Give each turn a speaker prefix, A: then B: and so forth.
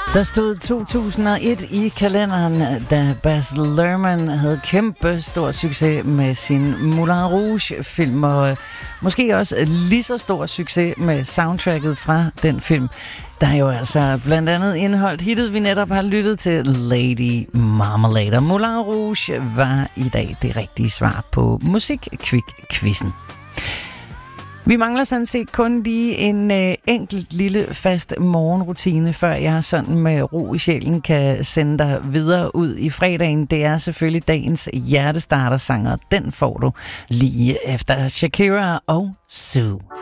A: Der stod 2001 i kalenderen, da Baz Luhrmann havde kæmpe stor succes med sin Moulin Rouge-film, og måske også lige så stor succes med soundtracket fra den film, der jo altså blandt andet indeholdt hittet, vi netop har lyttet til, Lady Marmalade. Moulin Rouge var i dag det rigtige svar på Musikquiz-quizzen. Vi mangler sådan set kun lige en enkelt lille fast morgenrutine, før jeg sådan med ro i sjælen kan sende dig videre ud i fredagen. Det er selvfølgelig dagens hjertestartersanger. Den får du lige efter Shakira og Sue.